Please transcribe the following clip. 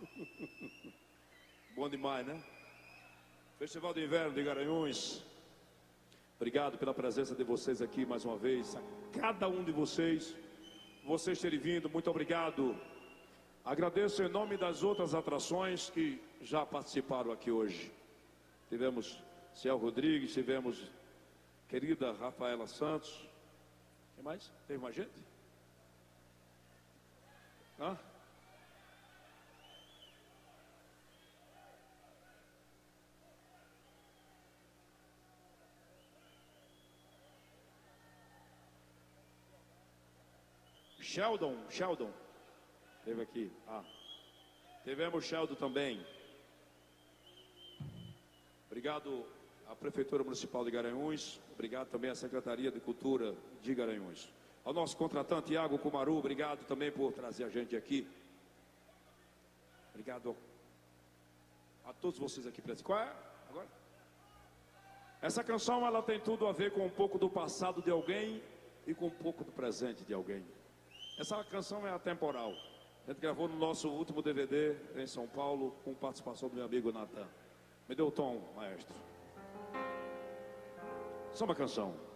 Bom demais, né? Festival de Inverno de Garanhuns. Obrigado pela presença de vocês aqui mais uma vez. A cada um de vocês terem vindo, muito obrigado. Agradeço em nome das outras atrações que já participaram aqui hoje. Tivemos Ciel Rodrigues, tivemos querida Rafaela Santos. Quem mais? Teve mais gente? Hã? Sheldon. Teve aqui. Tivemos Sheldon também. Obrigado à Prefeitura Municipal de Garanhuns. Obrigado também à Secretaria de Cultura de Garanhuns. Ao nosso contratante Iago Kumaru, obrigado também por trazer a gente aqui. Obrigado a todos vocês aqui presentes. Qual é? Agora? Essa canção, ela tem tudo a ver com um pouco do passado de alguém e com um pouco do presente de alguém. Essa canção é atemporal. A gente gravou no nosso último DVD em São Paulo, com participação do meu amigo Natan. Me deu o tom, maestro. Só uma canção.